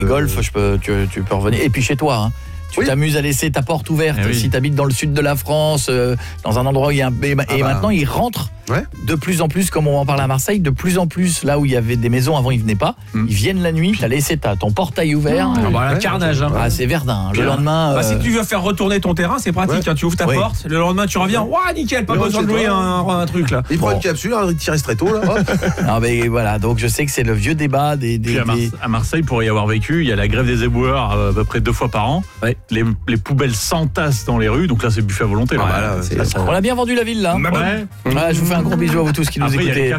golf, tu peux revenir. Et puis chez toi, hein. Tu t'amuses à laisser ta porte ouverte si tu habites dans le sud de la France, dans un endroit où il y a et maintenant ils rentrent de plus en plus, comme on en parle à Marseille, de plus en plus là où il y avait des maisons avant ils venaient pas, ils viennent la nuit, tu as laissé ton portail ouvert. Un carnage. C'est Verdun. Le lendemain si tu veux faire retourner ton terrain, c'est pratique, tu ouvres ta porte, le lendemain tu reviens, nickel, pas besoin de louer un truc là. Il prend une capsule, il tire très tôt là. Non mais voilà, donc je sais que c'est le vieux débat à Marseille, pour y avoir vécu, il y a la grève des éboueurs à peu près 2 fois par an. Les poubelles s'entassent dans les rues, donc là c'est buffet à volonté. On a bien vendu la ville là. Je vous fais un gros bisou à vous tous qui nous écoutez.